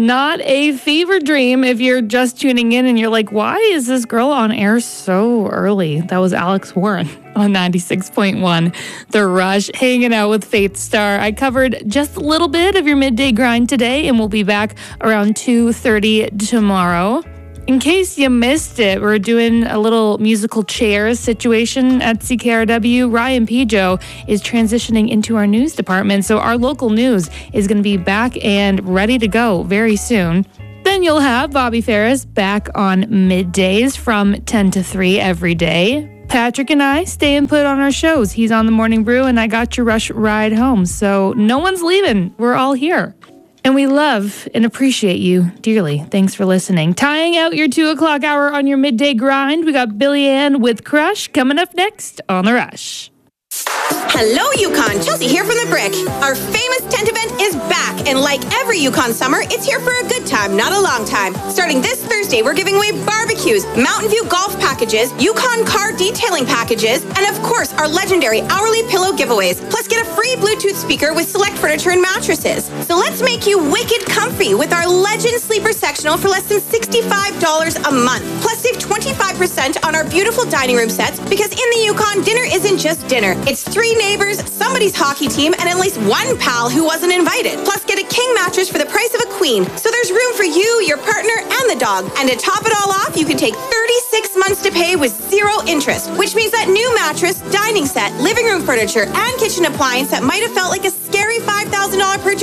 Not a fever dream if you're just tuning in and you're like, why is this girl on air so early? That was Alex Warren on 96.1 The Rush, hanging out with Faith Star. I covered just a little bit of your midday grind today, and we'll be back around 2:30 tomorrow. In case you missed it, we're doing a little musical chairs situation at CKRW. Ryan Pijo is transitioning into our news department, so our local news is going to be back and ready to go very soon. Then you'll have Bobby Ferris back on middays from 10 to 3 every day. Patrick and I staying put on our shows. He's on the Morning Brew, and I got your Rush ride home, so no one's leaving. We're all here. And we love and appreciate you dearly. Thanks for listening. Tying out your 2 o'clock hour on your midday grind, we got Billy Ann with Crush coming up next on The Rush. Hello, Yukon. Chelsea here from The Brick. Our famous tent event is back, and like every Yukon summer, it's here for a good time, not a long time. Starting this Thursday, we're giving away barbecues, Mountain View golf packages, Yukon car detailing packages, and of course, our legendary hourly pillow giveaways. Plus, get a free Bluetooth speaker with select furniture and mattresses. So let's make you wicked comfy with our Legend Sleeper Sectional for less than $65 a month. Plus, save 25% on our beautiful dining room sets, because in the Yukon, dinner isn't just dinner. It's 3 neighbors, somebody's hockey team, and at least one pal who wasn't invited. Plus, get a king mattress for the price of a queen. So there's room for you, your partner, and the dog. And to top it all off, you can take 36 months to pay with 0 interest, which means that new mattress, dining set, living room furniture, and kitchen appliance that might have felt like a scary $5,000 purchase